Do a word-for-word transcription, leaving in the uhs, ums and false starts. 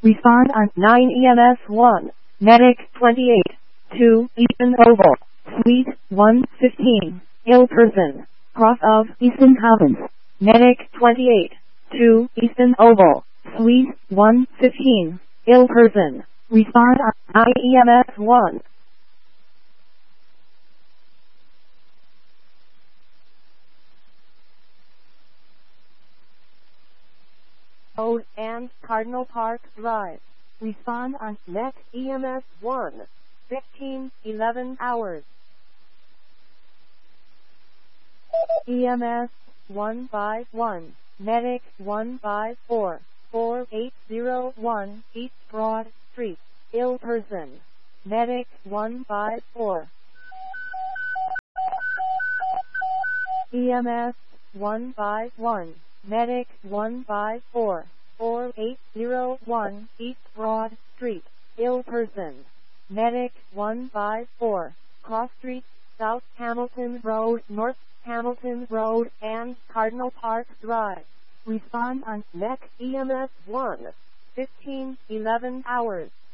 Respond on nine E M S one. Medic twenty-eight. two Eastern Oval. Suite one fifteen. Ill person. Cross of Eastern Province. Medic twenty-eight. two Eastern Oval. Suite one fifteen. Ill person. Respond on nine E M S one. Road and Cardinal Park Drive. Respond on Net E M S one. fifteen eleven hours. E M S one five one. Medic one five four. four eight zero one East Broad Street. Ill person. Medic one five four. E M S one five one. Medic one five four. four eight zero one East Broad Street. Ill person. Medic one five four. Cross Street, South Hamilton Road, North Hamilton Road, and Cardinal Park Drive. Respond on Net E M S one. fifteen eleven hours.